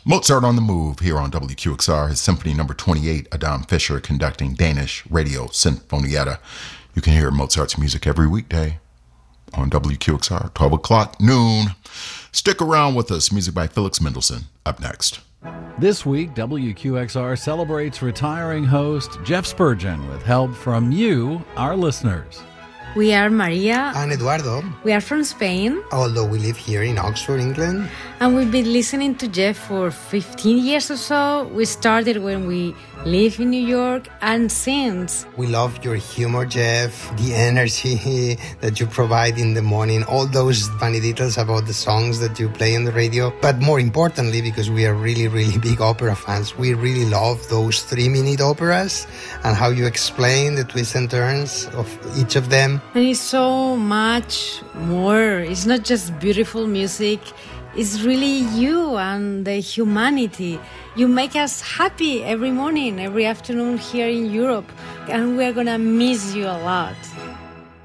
Mozart on the Move here on WQXR, his Symphony No. 28, Adam Fischer conducting Danish Radio Sinfonietta. You can hear Mozart's music every weekday on WQXR, 12 o'clock noon. Stick around with us. Music by Felix Mendelssohn up next. This week, WQXR celebrates retiring host Jeff Spurgeon with help from you, our listeners. We are Maria and Eduardo. We are from Spain, although we live here in Oxford, England. And we've been listening to Jeff for 15 years or so. We started when we live in New York, and since. We love your humor, Jeff, the energy that you provide in the morning, all those funny details about the songs that you play on the radio. But more importantly, because we are really, really big opera fans, we really love those 3-minute operas and how you explain the twists and turns of each of them. And it's so much more. It's not just beautiful music. It's really you and the humanity. You make us happy every morning, every afternoon here in Europe. And we're going to miss you a lot.